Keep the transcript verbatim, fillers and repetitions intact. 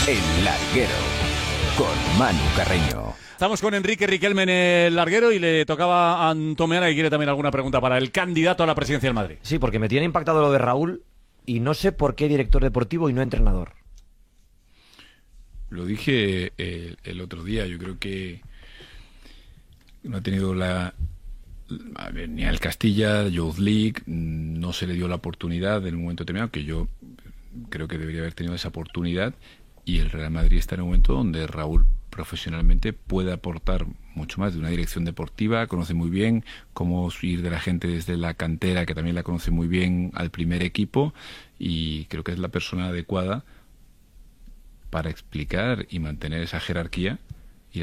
El Larguero, con Manu Carreño. Estamos con Enrique Riquelme en El Larguero y le tocaba a Antomeana, que quiere también alguna pregunta para el candidato a la presidencia del Madrid. Sí, porque me tiene impactado lo de Raúl y no sé por qué director deportivo y no entrenador. Lo dije el, el otro día, yo creo que no ha tenido la... A ver, ni al Castilla, Youth League, no se le dio la oportunidad en un momento determinado, que yo creo que debería haber tenido esa oportunidad, y el Real Madrid está en un momento donde Raúl profesionalmente puede aportar mucho más de una dirección deportiva, conoce muy bien cómo ir de la gente desde la cantera, que también la conoce muy bien, al primer equipo, y creo que es la persona adecuada para explicar y mantener esa jerarquía